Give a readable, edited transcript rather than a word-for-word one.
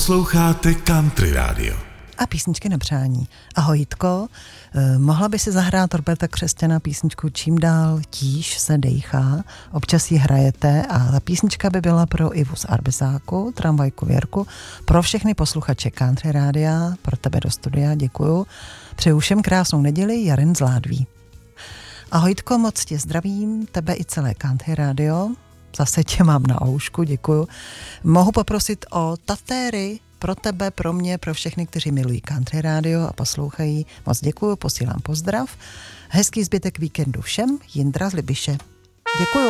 Posloucháte Country Radio. A písničky na přání. Ahoj Jitko, mohla by si zahrát Roberta Křesťana písničku Čím dál tíž se dejchá, občas ji hrajete a ta písnička by byla pro Ivu z Arbezáku, Tramvajku Věrku, pro všechny posluchače Country Rádia, pro tebe do studia, děkuju. Přeju všem krásnou neděli, Jaren z Ládví. Ahoj Jitko, moc tě zdravím, tebe i celé Country Radio, zase tě mám na oušku, děkuju. Mohu poprosit o tatéry pro tebe, pro mě, pro všechny, kteří milují Country Radio a poslouchají. Moc děkuju, posílám pozdrav. Hezký zbytek víkendu všem, Jindra z Libiše. Děkuju.